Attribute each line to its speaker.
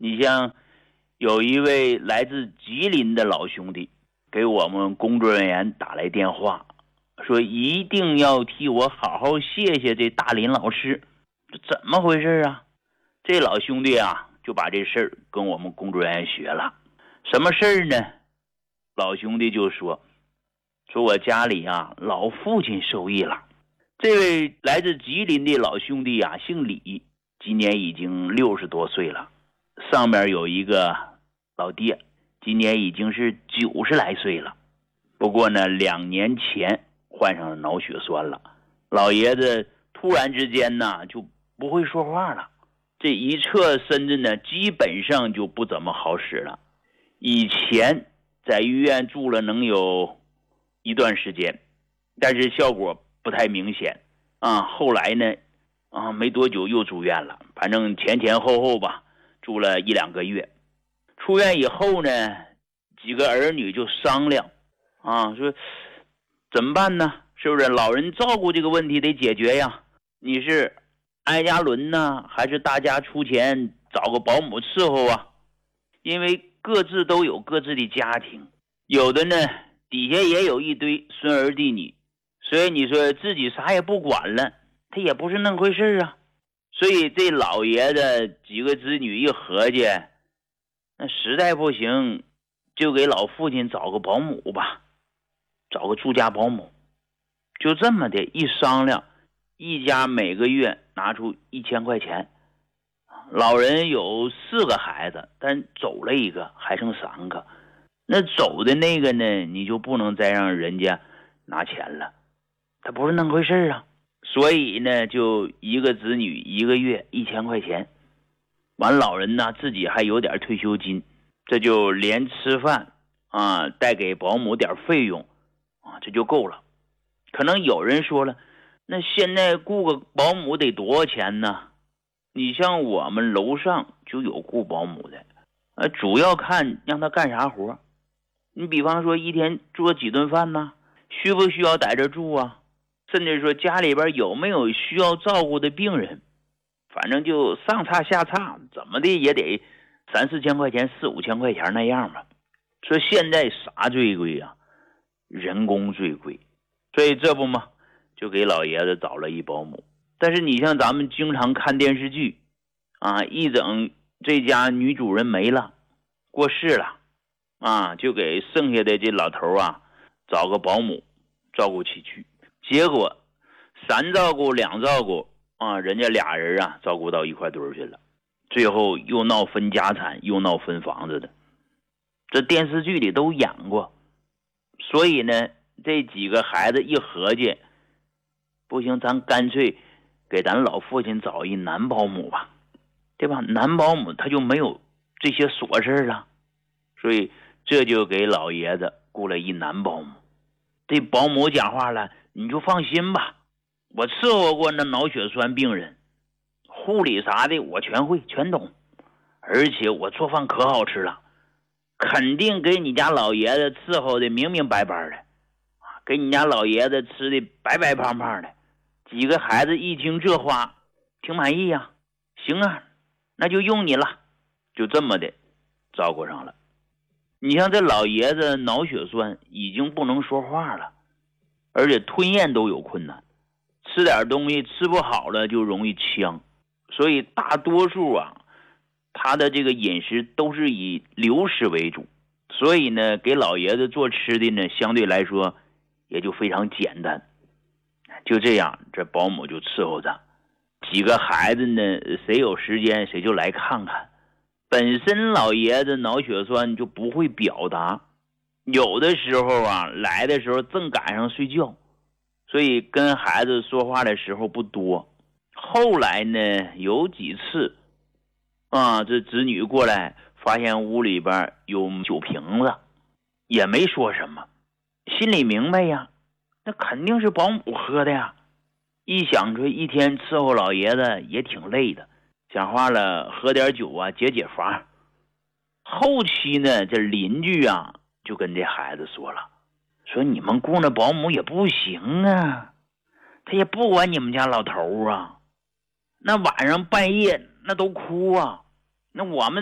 Speaker 1: 你像有一位来自吉林的老兄弟给我们工作人员打来电话，说一定要替我好好谢谢这大林老师。这怎么回事啊？这老兄弟啊就把这事儿跟我们工作人员学了。什么事儿呢？老兄弟就说我家里啊老父亲受益了。这位来自吉林的老兄弟啊姓李，今年已经60多岁了。上面有一个老爹，今年已经是90来岁了。不过呢2年前患上了脑血栓了，老爷子突然之间呢就不会说话了，这一侧身子呢基本上就不怎么好使了。以前在医院住了能有一段时间，但是效果不太明显啊。后来呢没多久又住院了，反正前后吧住了1-2个月。出院以后呢，几个儿女就商量说怎么办呢？是不是老人照顾这个问题得解决呀？你是挨家轮呢，还是大家出钱找个保姆伺候啊？因为各自都有各自的家庭，有的呢底下也有一堆孙儿弟女，所以你说自己啥也不管了，他也不是那回事啊。所以这老爷子几个子女一合计，那实在不行就给老父亲找个保姆吧，找个住家保姆。就这么的一商量，一家每个月拿出1000块钱。老人有4个孩子，但走了一个，还剩3个。那走的那个呢，你就不能再让人家拿钱了，他不是那回事啊。所以呢，就一个子女1个月1000块钱。完，老人呢自己还有点退休金，这就连吃饭带给保姆点费用这就够了。可能有人说了，那现在雇个保姆得多少钱呢？你像我们楼上就有雇保姆的，主要看让他干啥活。你比方说一天做几顿饭呢？需不需要在这住啊？甚至说家里边有没有需要照顾的病人，反正就上差下差，怎么的也得3-4千块钱、4-5千块钱那样吧。说现在啥最贵啊？人工最贵。所以这不嘛，就给老爷子找了一保姆。但是你像咱们经常看电视剧一整这家女主人没了，过世了就给剩下的这老头找个保姆照顾起去。结果3照顾2照顾人家俩人照顾到一块堆去了，最后又闹分家产，又闹分房子的。这电视剧里都演过。所以呢，这几个孩子一合计，不行，咱干脆给咱老父亲找一男保姆吧，对吧？男保姆他就没有这些琐事了，所以这就给老爷子雇了一男保姆。这保姆讲话了，你就放心吧，我伺候过那脑血栓病人，护理啥的我全会全懂，而且我做饭可好吃了，肯定给你家老爷子伺候的明明白白的，给你家老爷子吃的白白胖胖的。几个孩子一听这话，挺满意呀，行啊，那就用你了，就这么的照顾上了。你像这老爷子脑血栓已经不能说话了，而且吞咽都有困难，吃点东西吃不好了就容易呛，所以大多数他的这个饮食都是以流食为主，所以呢给老爷子做吃的呢相对来说也就非常简单。就这样，这保姆就伺候他。几个孩子呢，谁有时间谁就来看看。本身老爷子脑血栓就不会表达，有的时候来的时候正赶上睡觉，所以跟孩子说话的时候不多。后来呢，有几次这子女过来发现屋里边有酒瓶子，也没说什么，心里明白呀，那肯定是保姆喝的呀。一想着一天伺候老爷子也挺累的，讲话了喝点酒解解乏。后期呢，这邻居就跟这孩子说了，说你们雇那保姆也不行啊，他也不管你们家老头那晚上半夜那都哭那我们